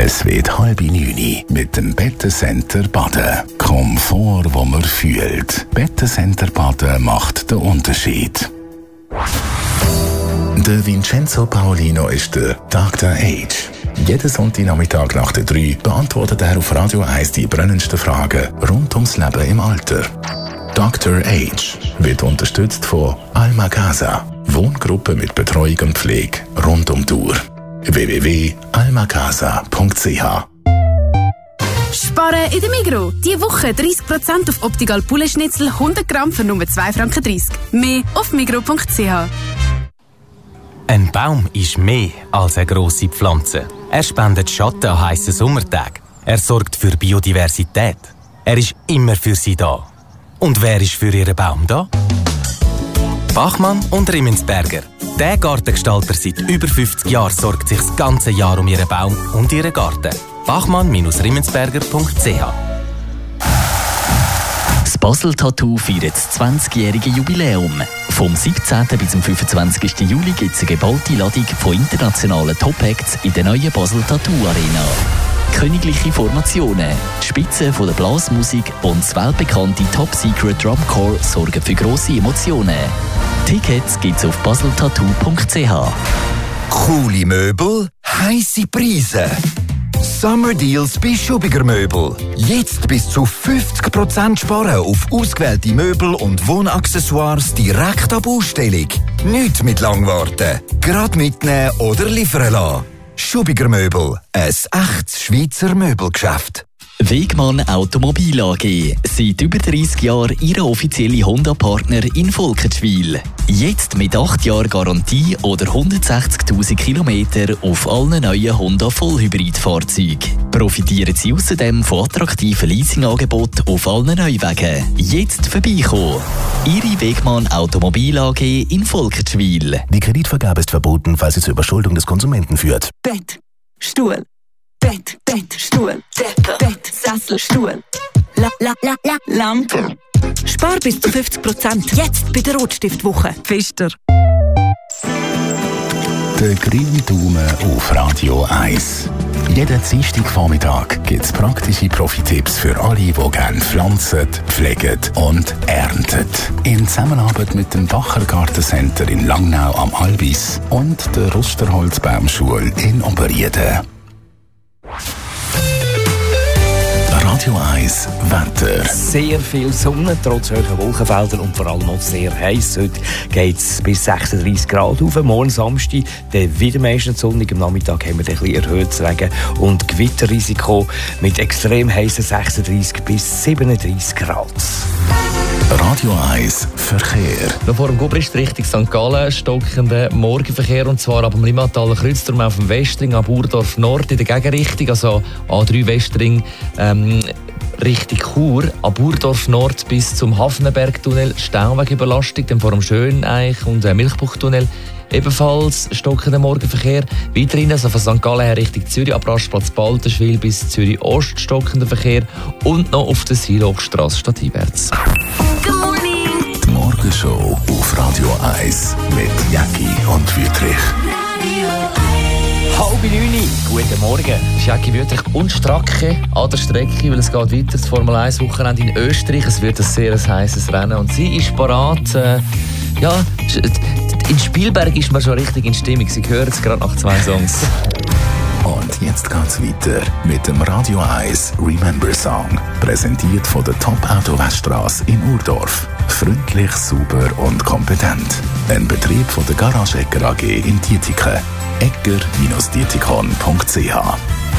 Es wird 8:30 mit dem Bettencenter Baden. Komfort, wo man fühlt. Bettencenter Baden macht den Unterschied. Der Vincenzo Paolino ist der Dr. Age. Jeden Sonntagnachmittag nach der 3 beantwortet er auf Radio 1 die brennendsten Fragen rund ums Leben im Alter. Dr. Age wird unterstützt von Alma Casa, Wohngruppe mit Betreuung und Pflege rund um die Uhr. www.almacasa.ch. Sparen in der Migros. Diese Woche 30% auf Optical Poulet-Schnitzel 100 Gramm für nur 2,30 Franken. Mehr auf migros.ch. Ein Baum ist mehr als eine grosse Pflanze. Er spendet Schatten an heissen Sommertagen. Er sorgt für Biodiversität. Er ist immer für sie da. Und wer ist für Ihren Baum da? Bachmann und Rimmensberger. Der Gartengestalter seit über 50 Jahren sorgt sich das ganze Jahr um Ihren Baum und Ihren Garten. bachmann-rimmensberger.ch. Das Basel Tattoo feiert das 20-jährige Jubiläum. Vom 17. bis zum 25. Juli gibt es eine geballte Ladung von internationalen Top-Acts in der neuen Basel Tattoo Arena. Königliche Formationen, die Spitze von der Blasmusik und das weltbekannte Top-Secret Drumcore sorgen für grosse Emotionen. Tickets gibt's auf baseltattoo.ch. Coole Möbel, heisse Preise. Summer Deals bei Schubiger Möbel. Jetzt bis zu 50% sparen auf ausgewählte Möbel und Wohnaccessoires direkt ab Ausstellung. Nicht mit Langwarten. Gerade mitnehmen oder liefern lassen. Schubiger Möbel, ein echtes Schweizer Möbelgeschäft. Wegmann Automobil AG. Seit über 30 Jahren Ihr offizieller Honda-Partner in Volkenschwil. Jetzt mit 8 Jahren Garantie oder 160'000 Kilometer auf allen neuen Honda Vollhybrid-Fahrzeugen. Profitieren Sie außerdem von attraktiven Leasingangeboten auf allen Neuwagen. Jetzt vorbeikommen. Ihre Wegmann Automobil AG in Volkenschwil. Die Kreditvergabe ist verboten, falls sie zur Überschuldung des Konsumenten führt. Bett, Stuhl. Bett, Stuhl, Decke, Bett, Sessel, Stuhl, Lampe. Spar bis zu 50%. Jetzt bei der Rotstiftwoche. Pfister. Der grüne Daumen auf Radio 1. Jeden Dienstagvormittag gibt es praktische Profi-Tipps für alle, die gerne pflanzen, pflegen und ernten. In Zusammenarbeit mit dem Bacher Gartencenter in Langnau am Albis und der Rusterholzbaumschule in Oberrieden. Radio 1 Wetter. Sehr viel Sonne, trotz hoher Wolkenfelder und vor allem auch sehr heiß. Heute geht es bis 36 Grad rauf. Morgen Samstag dann wieder meistens sonnig. Am Nachmittag haben wir ein bisschen erhöhtes Regen- und Gewitterrisiko mit extrem heißen 36 bis 37 Grad. Radio 1 Verkehr. Noch vor dem Gubrist Richtung St. Gallen stockender Morgenverkehr, und zwar ab dem Limmataler Kreuzturm auf dem Westring, ab Urdorf Nord in der Gegenrichtung, also A3 Westring Richtung Chur, ab Urdorf Nord bis zum Hafenbergtunnel Stauwegüberlastung, dann vor dem Schöneich und Milchbuchtunnel ebenfalls stockender Morgenverkehr. Weiterhin also von St. Gallen her Richtung Zürich, ab Rastplatz Baltenschwil bis Zürich Ost stockender Verkehr und noch auf der Seelochstrasse stadteinwärts. Die Morgenshow auf Radio 1 mit Jacki und Wüthrich. 8:30. Guten Morgen. Jacki Wüthrich und Stracke an der Strecke, weil es geht weiter. Das Formel 1 Wochenende in Österreich. Es wird ein sehr heißes Rennen und sie ist parat. In Spielberg ist man schon richtig in Stimmung. Sie hören es gerade nach 2 Songs. Und jetzt geht's weiter mit dem Radio 1 Remember Song. Präsentiert von der Top-Auto Weststrasse in Urdorf. Freundlich, sauber und kompetent. Ein Betrieb von der Garage Egger AG in Dietiken. egger-dietikon.ch.